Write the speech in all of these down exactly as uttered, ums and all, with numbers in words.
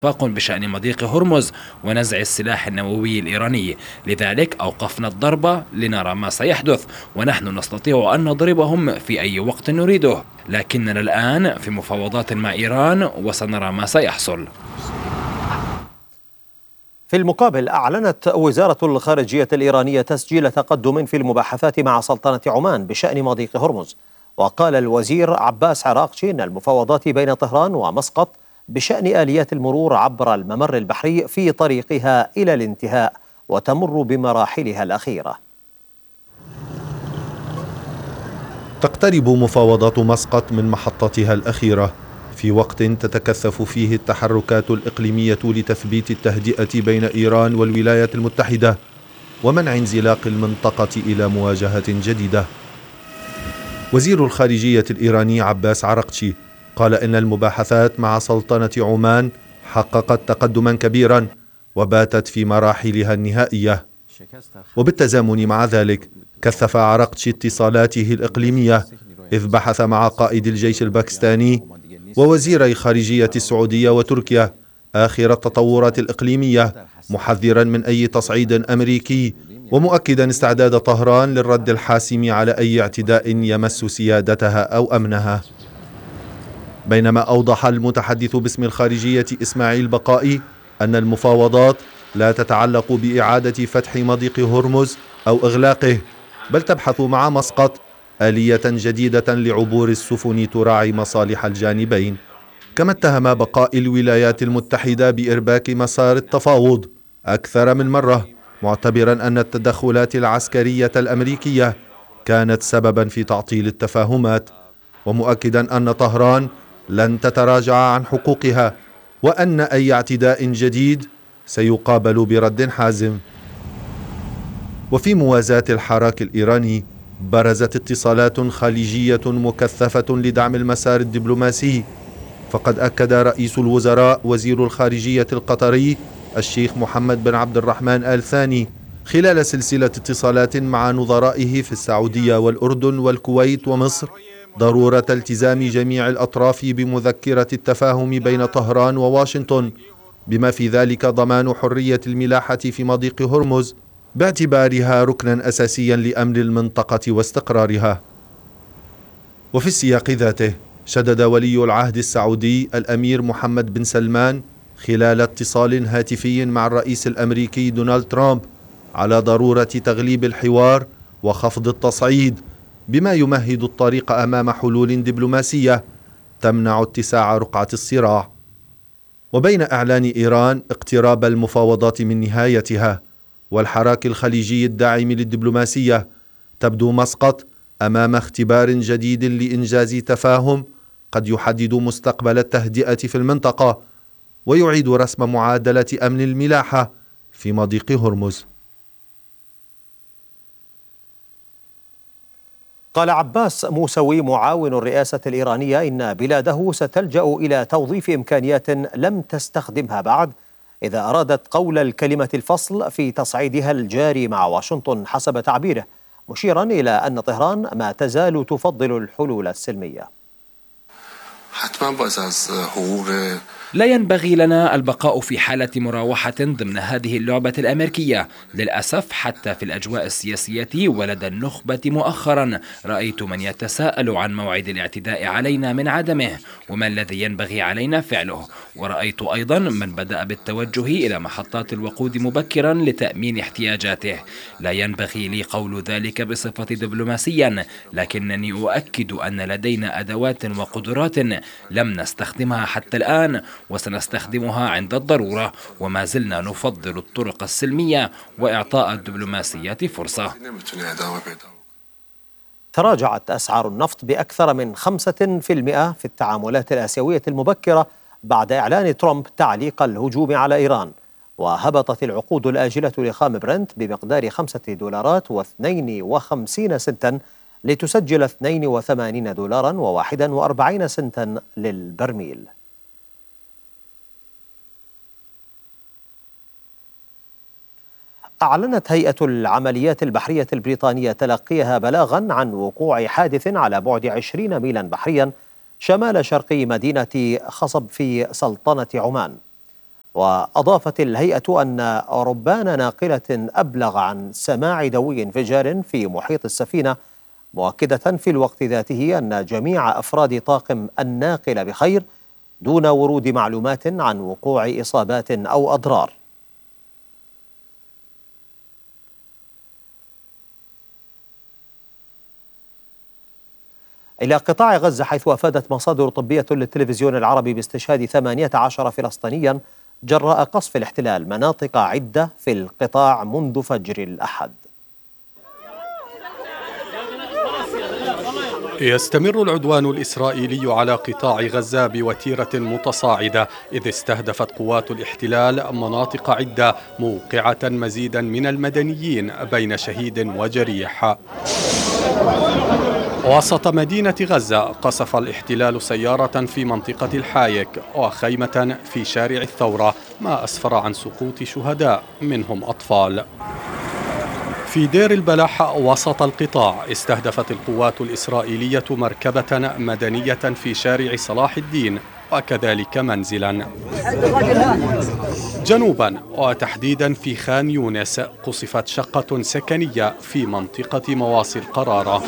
اتفاق بشأن مضيق هرمز ونزع السلاح النووي الإيراني، لذلك أوقفنا الضرب لنرى ما سيحدث، ونحن نستطيع أن نضربهم في أي وقت نريده، لكننا الآن في مفاوضات مع إيران وسنرى ما سيحصل. في المقابل، أعلنت وزارة الخارجية الإيرانية تسجيل تقدم في المباحثات مع سلطنة عمان بشأن مضيق هرمز. وقال الوزير عباس عراقچي أن المفاوضات بين طهران ومسقط بشأن آليات المرور عبر الممر البحري في طريقها إلى الانتهاء وتمر بمراحلها الأخيرة. تقترب مفاوضات مسقط من محطتها الأخيرة في وقت تتكثف فيه التحركات الإقليمية لتثبيت التهدئة بين إيران والولايات المتحدة ومنع انزلاق المنطقة إلى مواجهة جديدة. وزير الخارجية الإيراني عباس عراقچي قال إن المباحثات مع سلطنة عمان حققت تقدما كبيرا وباتت في مراحلها النهائية. وبالتزامن مع ذلك كثف عراقچي اتصالاته الإقليمية إذ بحث مع قائد الجيش الباكستاني ووزيري خارجية السعودية وتركيا آخر التطورات الإقليمية، محذرا من أي تصعيد أمريكي ومؤكدا استعداد طهران للرد الحاسم على أي اعتداء يمس سيادتها أو أمنها. بينما أوضح المتحدث باسم الخارجية إسماعيل بقائي أن المفاوضات لا تتعلق بإعادة فتح مضيق هرمز أو إغلاقه، بل تبحث مع مسقط آلية جديدة لعبور السفن تراعي مصالح الجانبين. كما اتهم بقائي الولايات المتحدة بإرباك مسار التفاوض أكثر من مرة، معتبرا أن التدخلات العسكرية الأمريكية كانت سببا في تعطيل التفاهمات، ومؤكدا أن طهران لن تتراجع عن حقوقها وأن أي اعتداء جديد سيقابل برد حازم. وفي موازاة الحراك الإيراني برزت اتصالات خليجية مكثفة لدعم المسار الدبلوماسي، فقد أكد رئيس الوزراء وزير الخارجية القطري الشيخ محمد بن عبد الرحمن آل ثاني خلال سلسلة اتصالات مع نظرائه في السعودية والأردن والكويت ومصر ضرورة التزام جميع الأطراف بمذكرة التفاهم بين طهران وواشنطن، بما في ذلك ضمان حرية الملاحة في مضيق هرمز باعتبارها ركنا أساسيا لأمن المنطقة واستقرارها. وفي السياق ذاته شدد ولي العهد السعودي الأمير محمد بن سلمان خلال اتصال هاتفي مع الرئيس الأمريكي دونالد ترامب على ضرورة تغليب الحوار وخفض التصعيد، بما يمهد الطريق أمام حلول دبلوماسية تمنع اتساع رقعة الصراع. وبين إعلان إيران اقتراب المفاوضات من نهايتها والحراك الخليجي الداعم للدبلوماسية، تبدو مسقط أمام اختبار جديد لإنجاز تفاهم قد يحدد مستقبل التهدئة في المنطقة ويعيد رسم معادلة أمن الملاحة في مضيق هرمز. قال عباس موسوي معاون الرئاسة الإيرانية إن بلاده ستلجأ إلى توظيف إمكانيات لم تستخدمها بعد إذا أرادت قول الكلمة الفصل في تصعيدها الجاري مع واشنطن حسب تعبيره، مشيرا إلى أن طهران ما تزال تفضل الحلول السلمية. لا ينبغي لنا البقاء في حالة مراوحة ضمن هذه اللعبة الأمريكية. للأسف حتى في الأجواء السياسية ولدى النخبة مؤخرا رأيت من يتساءل عن موعد الاعتداء علينا من عدمه وما الذي ينبغي علينا فعله، ورأيت أيضا من بدأ بالتوجه إلى محطات الوقود مبكرا لتأمين احتياجاته. لا ينبغي لي قول ذلك بصفة دبلوماسيا، لكنني أؤكد أن لدينا أدوات وقدرات لم نستخدمها حتى الآن وسنستخدمها عند الضرورة، وما زلنا نفضل الطرق السلمية وإعطاء الدبلوماسية فرصة. تراجعت أسعار النفط بأكثر من خمسة في المئة في التعاملات الآسيوية المبكرة بعد إعلان ترامب تعليق الهجوم على إيران، وهبطت العقود الآجلة لخام برنت بمقدار خمسة دولارات واثنين وخمسين سنتا لتسجل اثنين وثمانين دولارا وواحدا وأربعين سنتا للبرميل. أعلنت هيئة العمليات البحرية البريطانية تلقيها بلاغا عن وقوع حادث على بعد عشرين ميلا بحريا شمال شرقي مدينة خصب في سلطنة عمان. وأضافت الهيئة أن ربان ناقلة أبلغ عن سماع دوي انفجار في محيط السفينة، مؤكدة في الوقت ذاته أن جميع أفراد طاقم الناقلة بخير دون ورود معلومات عن وقوع إصابات أو أضرار. إلى قطاع غزة، حيث أفادت مصادر طبية للتلفزيون العربي باستشهاد ثمانية عشر فلسطينيا جراء قصف الاحتلال مناطق عدة في القطاع منذ فجر الأحد. يستمر العدوان الإسرائيلي على قطاع غزة بوتيرة متصاعدة، إذ استهدفت قوات الاحتلال مناطق عدة موقعة مزيدا من المدنيين بين شهيد وجريح. وسط مدينة غزة قصف الاحتلال سيارة في منطقة الحايك وخيمة في شارع الثورة، ما أسفر عن سقوط شهداء منهم أطفال. في دير البلح وسط القطاع استهدفت القوات الإسرائيلية مركبة مدنية في شارع صلاح الدين وكذلك منزلا. جنوبا وتحديدا في خان يونس قصفت شقة سكنية في منطقة مواصي القرارة.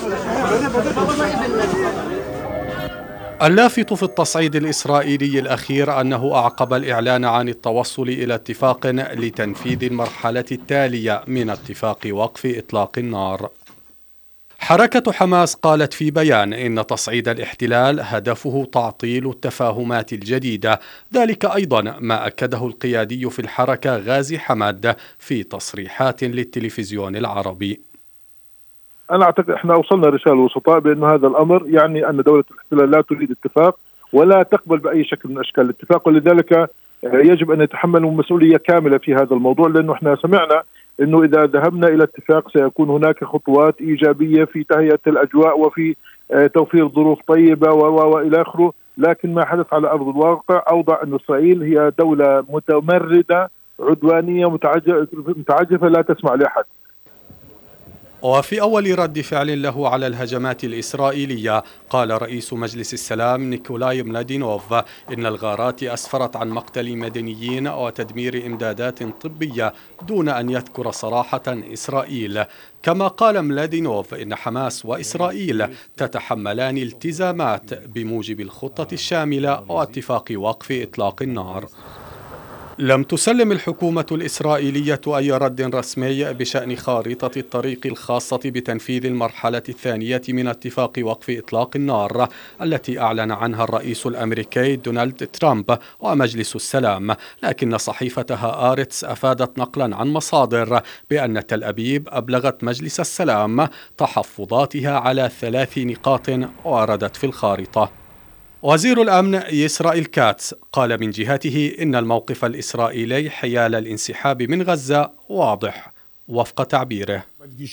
اللافت في التصعيد الإسرائيلي الأخير أنه أعقب الإعلان عن التوصل إلى اتفاق لتنفيذ المرحلة التالية من اتفاق وقف إطلاق النار. حركة حماس قالت في بيان إن تصعيد الاحتلال هدفه تعطيل التفاهمات الجديدة، ذلك أيضا ما أكده القيادي في الحركة غازي حماد في تصريحات للتلفزيون العربي. أنا أعتقد إحنا وصلنا رسالة وسطاء بأن هذا الأمر يعني أن دولة الاحتلال لا تريد اتفاق ولا تقبل بأي شكل من أشكال الاتفاق، ولذلك يجب أن يتحملوا مسؤولية كاملة في هذا الموضوع، لأنه إحنا سمعنا أنه إذا ذهبنا إلى اتفاق سيكون هناك خطوات إيجابية في تهيئة الأجواء وفي توفير ظروف طيبة وإلى آخره، لكن ما حدث على أرض الواقع أوضح أن إسرائيل هي دولة متمردة عدوانية متعجرفة لا تسمع لأحد. وفي أول رد فعل له على الهجمات الإسرائيلية قال رئيس مجلس السلام نيكولاي ملادينوف إن الغارات أسفرت عن مقتل مدنيين وتدمير إمدادات طبية دون أن يذكر صراحة إسرائيل. كما قال ملادينوف إن حماس وإسرائيل تتحملان التزامات بموجب الخطة الشاملة واتفاق وقف إطلاق النار. لم تسلم الحكومة الإسرائيلية أي رد رسمي بشأن خارطة الطريق الخاصة بتنفيذ المرحلة الثانية من اتفاق وقف إطلاق النار التي أعلن عنها الرئيس الأمريكي دونالد ترامب ومجلس السلام، لكن صحيفتها آرتس أفادت نقلا عن مصادر بأن تل أبيب أبلغت مجلس السلام تحفظاتها على ثلاث نقاط وردت في الخارطة. وزير الأمن إسرائيل كاتس قال من جهته إن الموقف الإسرائيلي حيال الانسحاب من غزة واضح وفق تعبيره: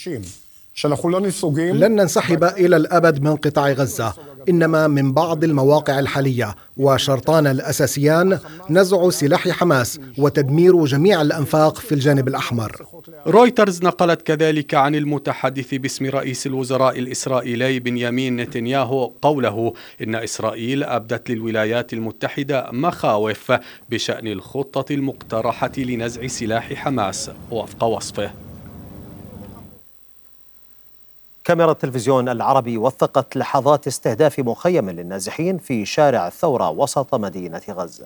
لن ننسحب إلى الأبد من قطاع غزة، إنما من بعض المواقع الحالية، وشرطان الأساسيان نزع سلاح حماس وتدمير جميع الأنفاق في الجانب الأحمر. رويترز نقلت كذلك عن المتحدث باسم رئيس الوزراء الإسرائيلي بنيامين نتنياهو قوله إن إسرائيل أبدت للولايات المتحدة مخاوف بشأن الخطة المقترحة لنزع سلاح حماس وفق وصفه. كاميرا التلفزيون العربي وثقت لحظات استهداف مخيم للنازحين في شارع الثورة وسط مدينة غزة.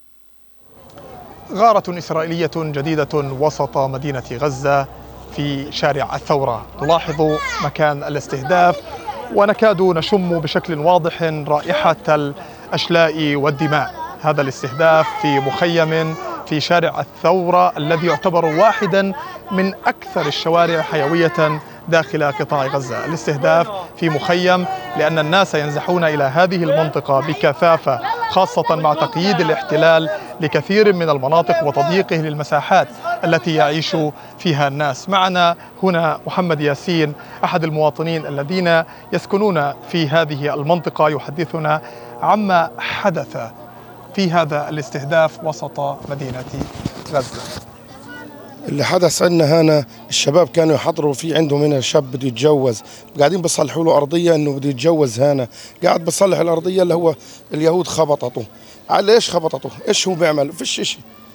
غارة إسرائيلية جديدة وسط مدينة غزة في شارع الثورة. نلاحظ مكان الاستهداف ونكاد نشم بشكل واضح رائحة الأشلاء والدماء. هذا الاستهداف في مخيم في شارع الثورة الذي يعتبر واحدا من أكثر الشوارع حيوية داخل قطاع غزة. الاستهداف في مخيم لأن الناس ينزحون إلى هذه المنطقة بكثافة، خاصة مع تقييد الاحتلال لكثير من المناطق وتضييقه للمساحات التي يعيش فيها الناس. معنا هنا محمد ياسين أحد المواطنين الذين يسكنون في هذه المنطقة، يحدثنا عما حدث في هذا الاستهداف وسط مدينة غزة. اللي حدث عندنا هنا الشباب كانوا يحضروا في عندهم هنا شاب بده يتجوز، قاعدين بيصلحوا له ارضيه انه بده يتجوز هنا، قاعد بصلح الارضيه اللي هو اليهود خبطته. على ايش خبطته؟ ايش هو بيعمل؟ فيش شيء،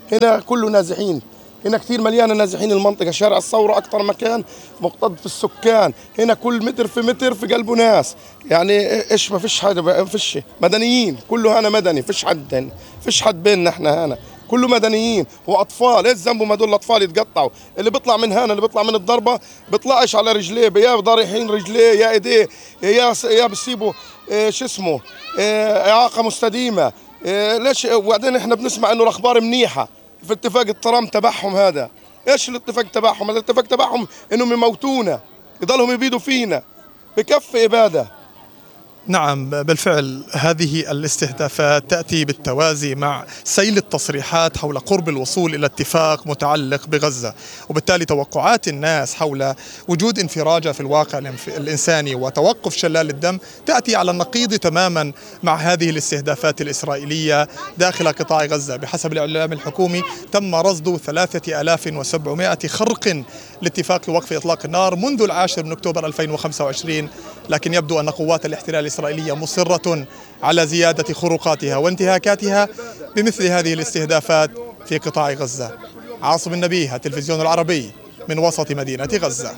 هنا كله نازحين، هنا كثير مليانه نازحين المنطقه. شارع الثوره اكثر مكان مكتظ في السكان، هنا كل متر في متر في قلبه ناس. يعني ايش ما فيش حدا، ما فيش مدنيين، كله هنا مدني، فيش حد هنا، فيش حد بيننا احنا هنا، كله مدنيين واطفال. ايش ذنبهم هدول الاطفال يتقطعوا؟ اللي بيطلع من هنا اللي بيطلع من الضربه بيطلعش على رجليه، يا ضارحين رجليه يا ايديه، يا يا بيصيبوا إيه شو اسمه إيه اعاقه مستديمه. إيه ليش؟ وبعدين احنا بنسمع انه الاخبار منيحه في اتفاق الترامب تبعهم. هذا ايش الاتفاق تبعهم؟ الاتفاق تبعهم انهم يموتونا، يضلهم يبيدوا فينا، بكفي اباده. نعم بالفعل، هذه الاستهدافات تأتي بالتوازي مع سيل التصريحات حول قرب الوصول إلى اتفاق متعلق بغزة، وبالتالي توقعات الناس حول وجود انفراجة في الواقع الإنساني وتوقف شلال الدم تأتي على النقيض تماما مع هذه الاستهدافات الإسرائيلية داخل قطاع غزة. بحسب الإعلام الحكومي تم رصد ثلاثة آلاف وسبعمائة خرق لاتفاق وقف إطلاق النار منذ العاشر من أكتوبر ألفين وخمسة وعشرين، لكن يبدو أن قوات الاحتلال الإسرائيلية مصرة على زيادة خروقاتها وانتهاكاتها بمثل هذه الاستهدافات في قطاع غزة. عاصم النبيه، التلفزيون العربي، من وسط مدينة غزة.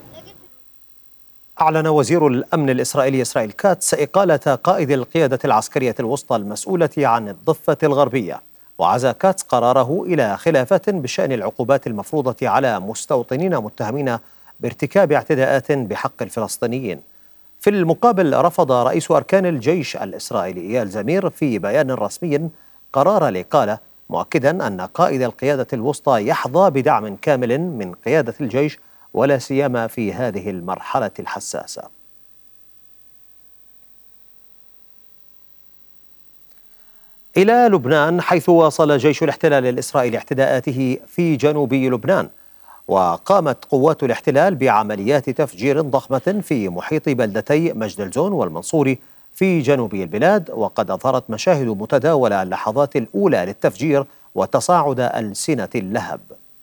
أعلن وزير الأمن الإسرائيلي إسرائيل كاتس إقالة قائد القيادة العسكرية الوسطى المسؤولة عن الضفة الغربية، وعزى كاتس قراره إلى خلافات بشأن العقوبات المفروضة على مستوطنين متهمين بارتكاب اعتداءات بحق الفلسطينيين. في المقابل رفض رئيس أركان الجيش الإسرائيلي إيال زمير في بيان رسمي قرار الإقالة، مؤكدا أن قائد القيادة الوسطى يحظى بدعم كامل من قيادة الجيش ولا سيما في هذه المرحلة الحساسة. إلى لبنان، حيث واصل جيش الاحتلال الإسرائيلي اعتداءاته في جنوب لبنان، وقامت قوات الاحتلال بعمليات تفجير ضخمة في محيط بلدتي مجد الزون والمنصوري في جنوب البلاد، وقد أظهرت مشاهد متداولة اللحظات الأولى للتفجير وتصاعد ألسنة اللهب.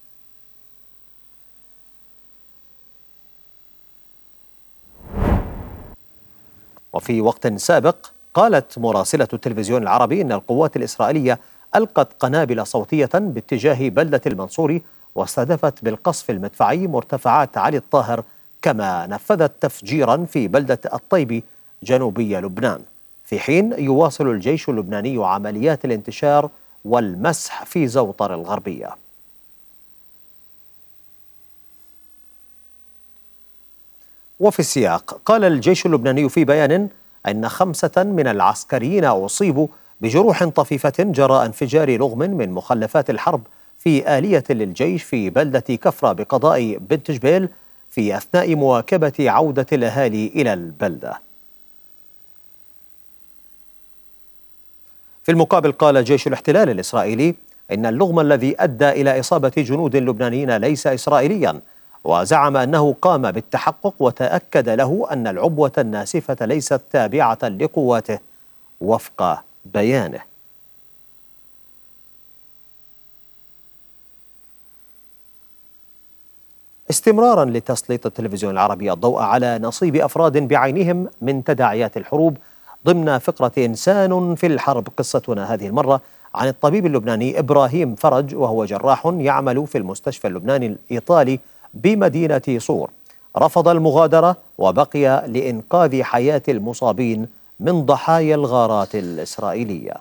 وفي وقت سابق قالت مراسلة التلفزيون العربي إن القوات الإسرائيلية ألقت قنابل صوتية باتجاه بلدة المنصوري واستهدفت بالقصف المدفعي مرتفعات علي الطاهر، كما نفذت تفجيرا في بلدة الطيبي جنوبي لبنان، في حين يواصل الجيش اللبناني عمليات الانتشار والمسح في زوطر الغربية. وفي السياق قال الجيش اللبناني في بيان أن خمسة من العسكريين أصيبوا بجروح طفيفة جراء انفجار لغم من مخلفات الحرب في آلية للجيش في بلدة كفرة بقضاء بنت جبيل في أثناء مواكبة عودة الأهالي إلى البلدة. في المقابل قال جيش الاحتلال الإسرائيلي إن اللغم الذي أدى إلى إصابة جنود لبنانيين ليس إسرائيليا، وزعم أنه قام بالتحقق وتأكد له أن العبوة الناسفة ليست تابعة لقواته وفق بيانه. استمرارا لتسليط التلفزيون العربي الضوء على نصيب أفراد بعينهم من تداعيات الحروب، ضمن فقرة إنسان في الحرب قصتنا هذه المرة عن الطبيب اللبناني إبراهيم فرج، وهو جراح يعمل في المستشفى اللبناني الإيطالي بمدينة صور. رفض المغادرة وبقي لإنقاذ حياة المصابين من ضحايا الغارات الإسرائيلية.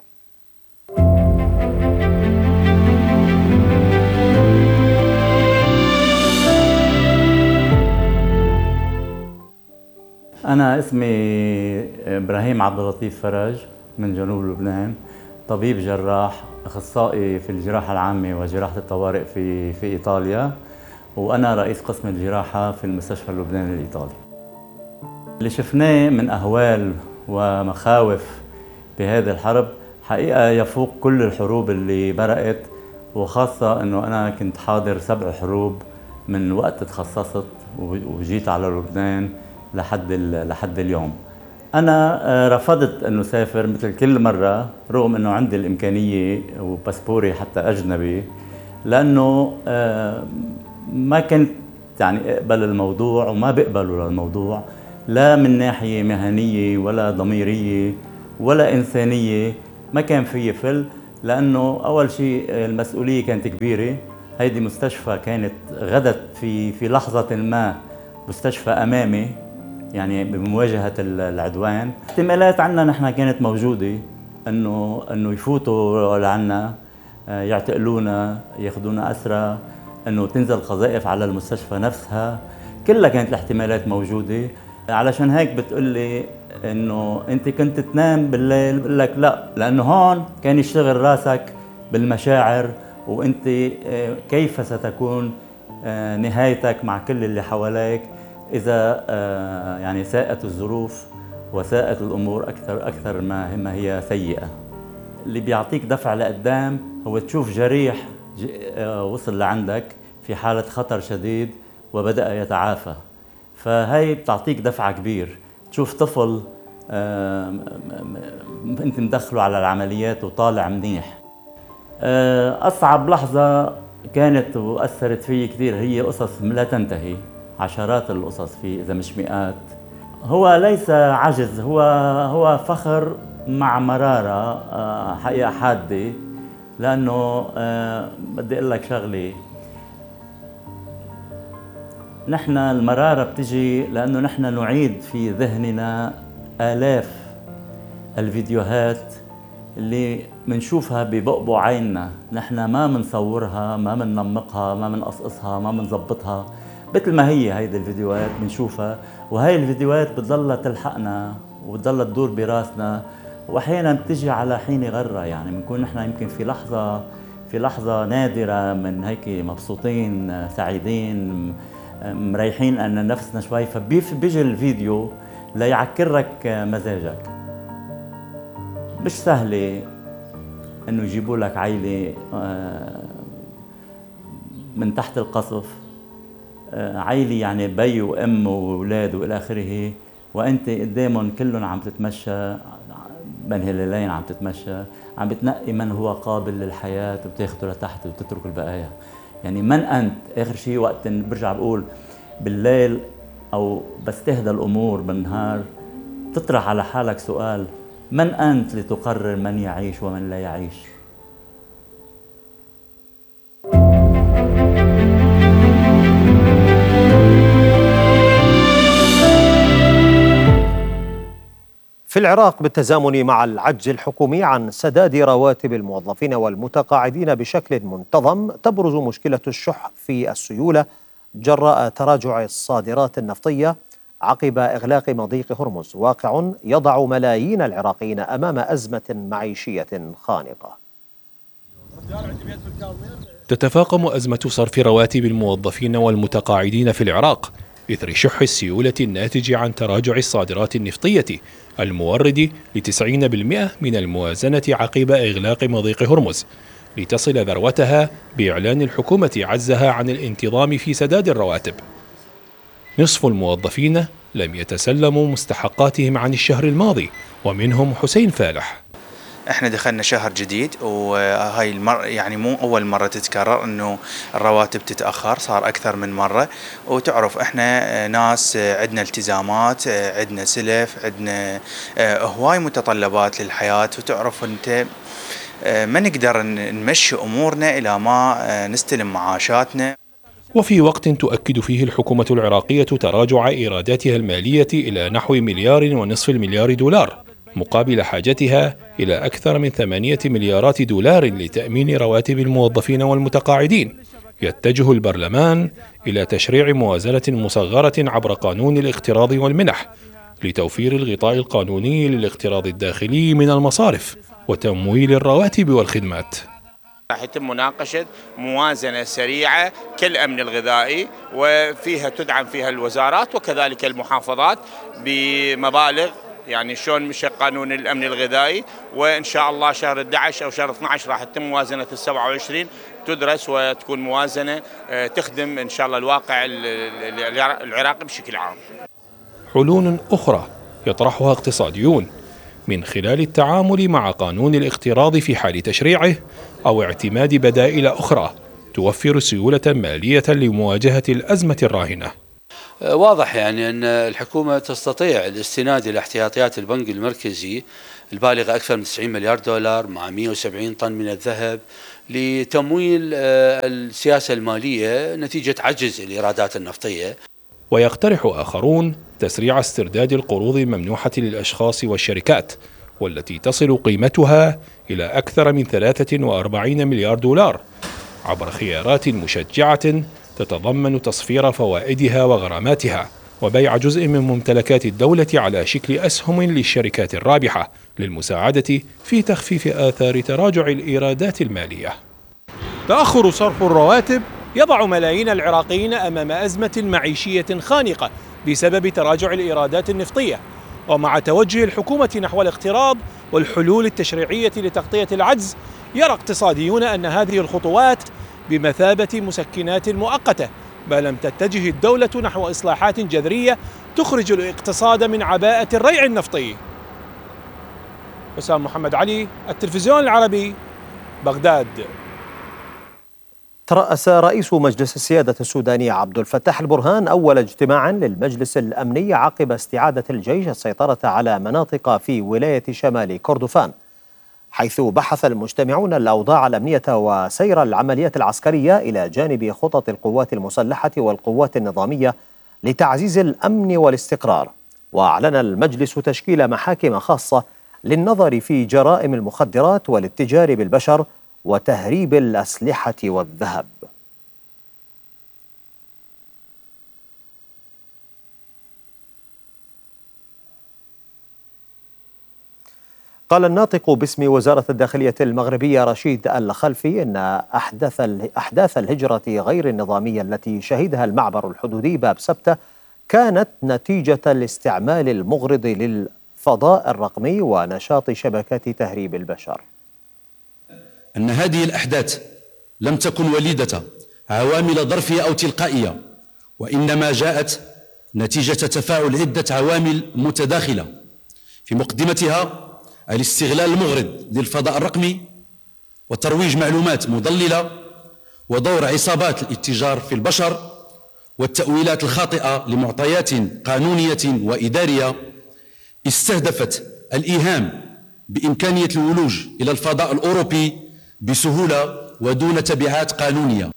أنا اسمي إبراهيم عبد اللطيف فرج من جنوب لبنان، طبيب جراح أخصائي في الجراحة العامة وجراحة الطوارئ في في إيطاليا، وأنا رئيس قسم الجراحة في المستشفى اللبناني الإيطالي. اللي شفناه من أهوال ومخاوف بهذه الحرب حقيقة يفوق كل الحروب اللي برقت، وخاصة أنه أنا كنت حاضر سبع حروب من وقت تخصصت وجيت على لبنان لحد لحد اليوم. أنا رفضت أنه سافر مثل كل مرة رغم أنه عندي الإمكانية وباسبوري حتى أجنبي، لأنه ما كنت يعني اقبل الموضوع وما بقبلوا للموضوع، لا من ناحية مهنية ولا ضميرية ولا إنسانية، ما كان في فل. لأنه أول شيء المسؤولية كانت كبيرة. هيدي مستشفى كانت غدت في في لحظة ما مستشفى أمامي، يعني بمواجهة العدوان. احتمالات عنا نحن كانت موجودة انه انه يفوتوا لعنا، يعتقلونا، ياخذونا اسرى، انه تنزل قذائف على المستشفى نفسها، كلها كانت الاحتمالات موجودة. علشان هيك بتقولي انه انت كنت تنام بالليل، بقول لك لا، لانه هون كان يشتغل راسك بالمشاعر، وانت كيف ستكون نهايتك مع كل اللي حواليك إذا يعني ساءت الظروف وساءت الأمور أكثر أكثر ما ما هي سيئة. اللي بيعطيك دفع لقدام هو تشوف جريح وصل لعندك في حالة خطر شديد وبدأ يتعافى، فهي بتعطيك دفع كبير. تشوف طفل أنت مدخله على العمليات وطالع منيح. أصعب لحظة كانت وأثرت فيي كثير هي قصص لا تنتهي، عشرات القصص في إذا مش مئات. هو ليس عجز، هو هو فخر مع مرارة حقيقة حادة. لأنه بدي أقول لك شغلة، نحن المرارة بتجي لأنه نحن نعيد في ذهننا آلاف الفيديوهات اللي منشوفها ببقبق عيننا، نحن ما منصورها، ما مننمقها، ما منقصقصها، ما منظبطها، مثل ما هي. هيدي الفيديوهات بنشوفها، وهي الفيديوهات بتضلها تلحقنا وبتضلها تدور براسنا، واحيانا بتجي على حين غره. يعني بنكون نحن يمكن في لحظه في لحظه نادره من هيك مبسوطين سعيدين مريحين ان نفسنا شوي، فبيجي الفيديو ليعكرك مزاجك. مش سهله انه يجيبوا لك عائله من تحت القصف، عائلة يعني بي وام واولاد والى اخره، وانت قدامهم كلهم عم تتمشى بين هلالين، عم تتمشى عم بتنقي من هو قابل للحياه وبتاخده لتحت وتترك البقايا. يعني من انت؟ اخر شيء وقت برجع بقول بالليل او بس تهدى الامور بالنهار، تطرح على حالك سؤال: من انت لتقرر من يعيش ومن لا يعيش؟ في العراق بالتزامن مع العجز الحكومي عن سداد رواتب الموظفين والمتقاعدين بشكل منتظم، تبرز مشكلة الشح في السيولة جراء تراجع الصادرات النفطية عقب إغلاق مضيق هرمز، واقع يضع ملايين العراقيين أمام أزمة معيشية خانقة. تتفاقم أزمة صرف رواتب الموظفين والمتقاعدين في العراق إثر شح السيولة الناتج عن تراجع الصادرات النفطية المورد لتسعين بالمئة من الموازنة عقب إغلاق مضيق هرمز، لتصل ذروتها بإعلان الحكومة عجزها عن الانتظام في سداد الرواتب. نصف الموظفين لم يتسلموا مستحقاتهم عن الشهر الماضي، ومنهم حسين فالح. احنا دخلنا شهر جديد، وهاي المر يعني مو اول مره تتكرر انه الرواتب تتاخر، صار اكثر من مره. وتعرف احنا ناس عندنا التزامات، عندنا سلف، عندنا هواي متطلبات للحياه، وتعرف انت ما نقدر نمشي امورنا الى ما نستلم معاشاتنا. وفي وقت تؤكد فيه الحكومة العراقية تراجع إيراداتها المالية إلى نحو مليار ونصف المليار دولار، مقابل حاجتها إلى أكثر من ثمانية مليارات دولار لتأمين رواتب الموظفين والمتقاعدين، يتجه البرلمان إلى تشريع موازنة مصغرة عبر قانون الاقتراض والمنح لتوفير الغطاء القانوني للاقتراض الداخلي من المصارف وتمويل الرواتب والخدمات. راح يتم مناقشة موازنة سريعة كالأمن الغذائي، وفيها تدعم فيها الوزارات وكذلك المحافظات بمبالغ، يعني شلون مشى قانون الأمن الغذائي. وإن شاء الله شهر أحد عشر أو شهر اثني عشر راح تتم موازنة السبعة وعشرين تدرس وتكون موازنة تخدم إن شاء الله الواقع العراقي بشكل عام. حلول أخرى يطرحها اقتصاديون من خلال التعامل مع قانون الاقتراض في حال تشريعه، أو اعتماد بدائل أخرى توفر سيولة مالية لمواجهة الأزمة الراهنة. واضح يعني أن الحكومة تستطيع الاستناد إلى احتياطيات البنك المركزي البالغة أكثر من تسعين مليار دولار مع مئة وسبعين طن من الذهب لتمويل السياسة المالية نتيجة عجز الإيرادات النفطية. ويقترح آخرون تسريع استرداد القروض الممنوحة للأشخاص والشركات والتي تصل قيمتها إلى أكثر من ثلاثة وأربعين مليار دولار عبر خيارات مشجعة تتضمن تصفير فوائدها وغراماتها وبيع جزء من ممتلكات الدولة على شكل أسهم للشركات الرابحة للمساعدة في تخفيف آثار تراجع الإيرادات المالية. تأخر صرف الرواتب يضع ملايين العراقيين أمام أزمة معيشية خانقة بسبب تراجع الإيرادات النفطية، ومع توجه الحكومة نحو الاقتراض والحلول التشريعية لتغطية العجز، يرى اقتصاديون أن هذه الخطوات بمثابة مسكنات مؤقتة ما لم تتجه الدولة نحو إصلاحات جذرية تخرج الاقتصاد من عباءة الريع النفطي. حسام محمد علي، التلفزيون العربي، بغداد. ترأس رئيس مجلس السيادة السوداني عبد الفتاح البرهان أول اجتماع للمجلس الأمني عقب استعادة الجيش السيطرة على مناطق في ولاية شمال كردفان، حيث بحث المجتمعون الأوضاع الأمنية وسير العمليات العسكرية إلى جانب خطط القوات المسلحة والقوات النظامية لتعزيز الأمن والاستقرار. وأعلن المجلس تشكيل محاكم خاصة للنظر في جرائم المخدرات والاتجار بالبشر وتهريب الأسلحة والذهب. قال الناطق باسم وزارة الداخلية المغربية رشيد الخلفي إن أحداث أحداث الهجرة غير النظامية التي شهدها المعبر الحدودي باب سبتة كانت نتيجة الاستعمال المغرض للفضاء الرقمي ونشاط شبكات تهريب البشر. أن هذه الأحداث لم تكن وليدة عوامل ظرفية أو تلقائية، وإنما جاءت نتيجة تفاعل عدة عوامل متداخلة، في مقدمتها الاستغلال المغرض للفضاء الرقمي وترويج معلومات مضللة ودور عصابات الاتجار في البشر والتأويلات الخاطئة لمعطيات قانونية وإدارية استهدفت الإيهام بإمكانية الولوج إلى الفضاء الأوروبي بسهولة ودون تبعات قانونية.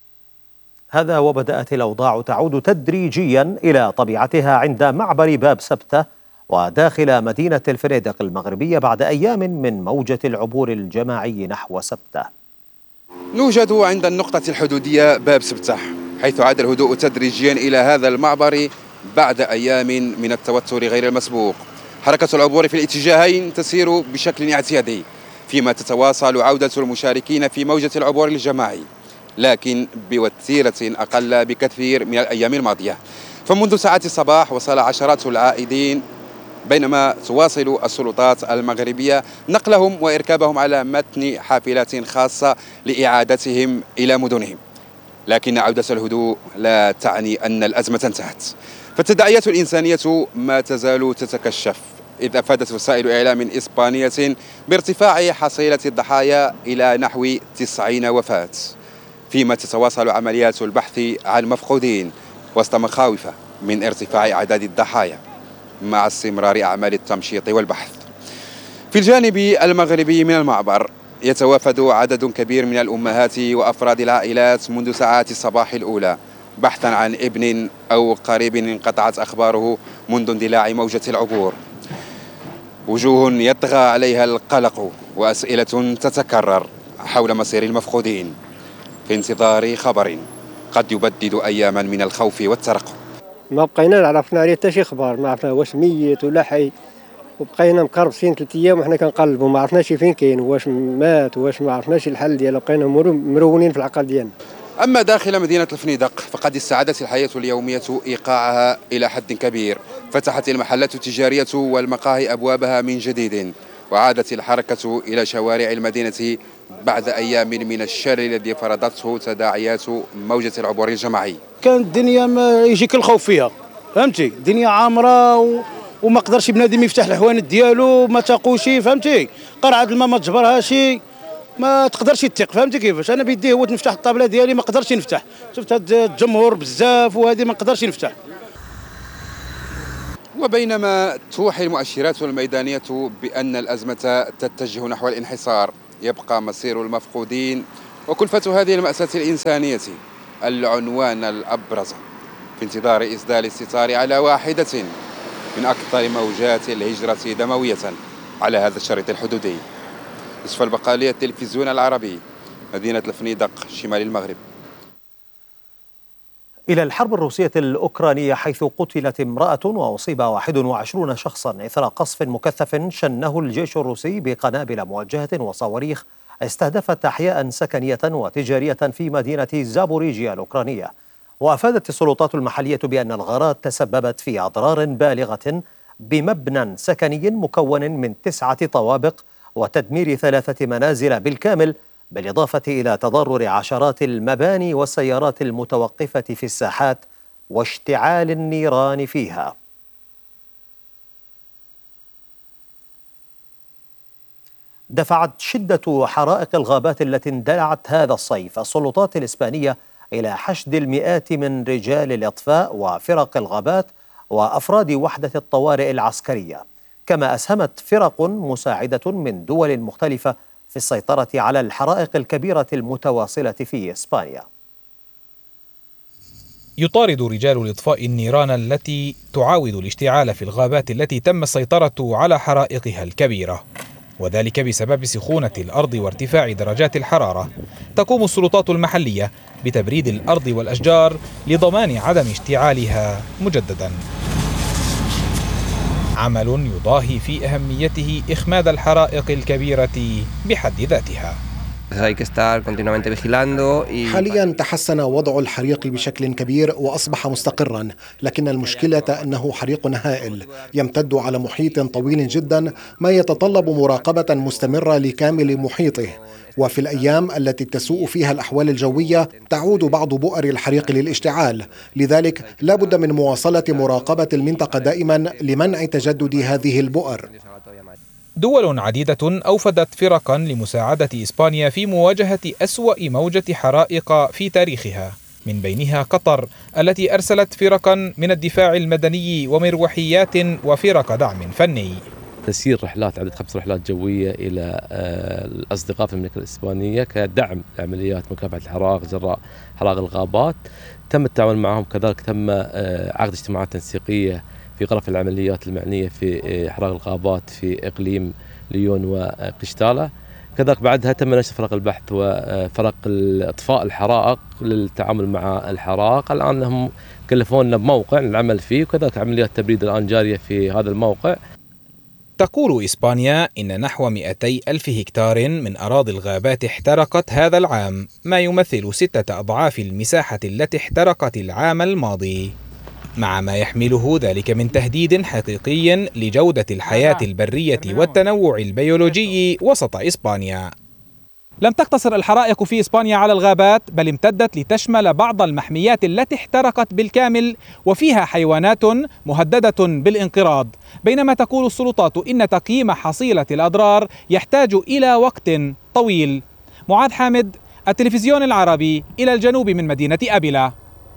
هذا وبدأت الأوضاع تعود تدريجيا إلى طبيعتها عند معبر باب سبتة وداخل مدينة الفريدق المغربية بعد أيام من موجة العبور الجماعي نحو سبتة. نوجد عند النقطة الحدودية باب سبتة، حيث عاد الهدوء تدريجيا إلى هذا المعبر بعد أيام من التوتر غير المسبوق. حركة العبور في الاتجاهين تسير بشكل اعتيادي، فيما تتواصل عودة المشاركين في موجة العبور الجماعي، لكن بوتيرة أقل بكثير من الأيام الماضية. فمنذ ساعات الصباح وصل عشرات العائدين، بينما تواصل السلطات المغربية نقلهم وإركابهم على متن حافلات خاصة لإعادتهم إلى مدنهم. لكن عودة الهدوء لا تعني أن الأزمة انتهت، فالتداعيات الإنسانية ما تزال تتكشف، إذ أفادت وسائل إعلام إسبانية بارتفاع حصيلة الضحايا إلى نحو تسعين وفاة، فيما تتواصل عمليات البحث عن مفقودين وسط مخاوف من ارتفاع أعداد الضحايا مع استمرار أعمال التمشيط والبحث. في الجانب المغربي من المعبر يتوافد عدد كبير من الأمهات وأفراد العائلات منذ ساعات الصباح الأولى بحثا عن ابن أو قريب انقطعت أخباره منذ اندلاع موجة العبور. وجوه يطغى عليها القلق وأسئلة تتكرر حول مصير المفقودين في انتظار خبر قد يبدد أياما من الخوف والترقب. ما بقينا عرفنا عليه حتى شي خبر، ما عرفنا واش ميت ولا حي، وبقينا مكربسين ثلاث ايام وحنا كنقلبوا ما عرفناش فين كاين، واش مات واش ما عرفناش الحل ديالو، بقينا مرونين في العقل ديالنا. أما داخل مدينة الفنيدق فقد استعادت الحياة اليومية إيقاعها إلى حد كبير، فتحت المحلات التجارية والمقاهي أبوابها من جديد، وعادت الحركة إلى شوارع المدينة بعد أيام من الشر الذي فرضته تداعيات موجة العبور الجماعي. كانت الدنيا ما يجيك الخوف فيها، فهمتي؟ الدنيا عامرة و... وما قدرش بنادم يفتح الحوانت ديالو، ما تاقوش، فهمتي؟ قرعة الماء ما تجبرهاش، ما تقدرش تثق، فهمتي كيفاش؟ انا بيدي هو نفتح الطابله ديالي ما قدرش نفتح، شفت هاد الجمهور بزاف وهذه ما نقدرش نفتح. وبينما توحي المؤشرات الميدانية بأن الأزمة تتجه نحو الانحسار، يبقى مصير المفقودين وكلفة هذه المأساة الإنسانية العنوان الأبرز في انتظار إسدال الستار على واحدة من أكثر موجات الهجرة دموية على هذا الشريط الحدودي. يوسف البقالي، التلفزيون العربي، مدينة الفنيدق، شمال المغرب. إلى الحرب الروسية الأوكرانية، حيث قتلت امرأة وأصيب واحد وعشرون شخصا إثر قصف مكثف شنه الجيش الروسي بقنابل موجهة وصواريخ استهدفت أحياء سكنية وتجارية في مدينة زابوريجيا الأوكرانية. وأفادت السلطات المحلية بأن الغارات تسببت في أضرار بالغة بمبنى سكني مكون من تسعة طوابق وتدمير ثلاثة منازل بالكامل، بالإضافة إلى تضرر عشرات المباني والسيارات المتوقفة في الساحات واشتعال النيران فيها. دفعت شدة حرائق الغابات التي اندلعت هذا الصيف السلطات الإسبانية إلى حشد المئات من رجال الإطفاء وفرق الغابات وأفراد وحدة الطوارئ العسكرية، كما أسهمت فرق مساعدة من دول مختلفة في السيطرة على الحرائق الكبيرة المتواصلة في إسبانيا. يطارد رجال الإطفاء النيران التي تعاود الاشتعال في الغابات التي تم السيطرة على حرائقها الكبيرة، وذلك بسبب سخونة الأرض وارتفاع درجات الحرارة. تقوم السلطات المحلية بتبريد الأرض والأشجار لضمان عدم اشتعالها مجددا، عمل يضاهي في أهميته إخماد الحرائق الكبيرة بحد ذاتها. حاليا تحسن وضع الحريق بشكل كبير وأصبح مستقرا، لكن المشكلة أنه حريق هائل يمتد على محيط طويل جدا، ما يتطلب مراقبة مستمرة لكامل محيطه. وفي الأيام التي تسوء فيها الأحوال الجوية تعود بعض بؤر الحريق للاشتعال، لذلك لا بد من مواصلة مراقبة المنطقة دائما لمنع تجدد هذه البؤر. دول عديدة أوفدت فرقا لمساعدة إسبانيا في مواجهة أسوأ موجة حرائق في تاريخها، من بينها قطر التي أرسلت فرقا من الدفاع المدني ومروحيات وفرق دعم فني. تسيير رحلات عدد خمس رحلات جوية إلى الأصدقاء في المملكة الإسبانية كدعم لعمليات مكافحة الحرائق جراء حرائق الغابات. تم التعاون معهم، كذلك تم عقد اجتماعات تنسيقية في غرف العمليات المعنية في حرائق الغابات في إقليم ليون وقشتالة. كذلك بعدها تم نشر فرق البحث وفرق إطفاء الحرائق للتعامل مع الحرائق. الآن هم كلفونا بموقع العمل فيه، وكذلك عمليات تبريد الآن جارية في هذا الموقع. تقول إسبانيا إن نحو مئتي ألف هكتار من أراضي الغابات احترقت هذا العام، ما يمثل ستة أضعاف المساحة التي احترقت العام الماضي، مع ما يحمله ذلك من تهديد حقيقي لجودة الحياة البرية والتنوع البيولوجي وسط إسبانيا. لم تقتصر الحرائق في إسبانيا على الغابات، بل امتدت لتشمل بعض المحميات التي احترقت بالكامل وفيها حيوانات مهددة بالانقراض، بينما تقول السلطات إن تقييم حصيلة الأضرار يحتاج إلى وقت طويل. معاذ حامد، التلفزيون العربي، إلى الجنوب من مدينة أبيلا.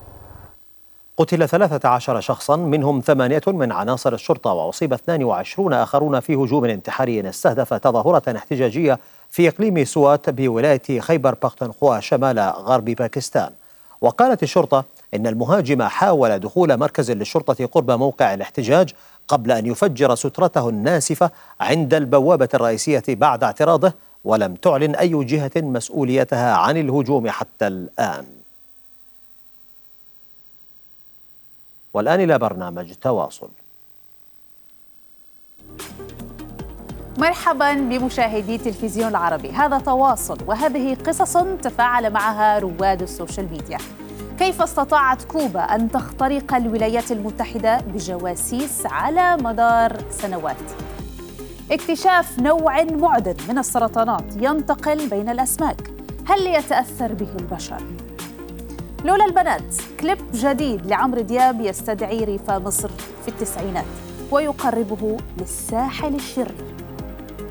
قتل ثلاثة عشر شخصا منهم ثمانية من عناصر الشرطة، وأصيب اثنين وعشرين آخرون في هجوم انتحاري استهدف تظاهرة احتجاجية في إقليم سوات بولاية خيبر بختونخوا شمال غرب باكستان. وقالت الشرطة إن المهاجم حاول دخول مركز للشرطة قرب موقع الاحتجاج قبل أن يفجر سترته الناسفة عند البوابة الرئيسية بعد اعتراضه، ولم تعلن أي جهة مسؤوليتها عن الهجوم حتى الآن. والآن إلى برنامج تواصل. مرحبا بمشاهدي تلفزيون العربي، هذا تواصل، وهذه قصص تفاعل معها رواد السوشيال ميديا. كيف استطاعت كوبا أن تخترق الولايات المتحدة بجواسيس على مدار سنوات؟ اكتشاف نوع معدن من السرطانات ينتقل بين الأسماك، هل يتأثر به البشر؟ لولا البنات، كليب جديد لعمرو دياب يستدعي ريف مصر في التسعينات ويقربه للساحل الشرير.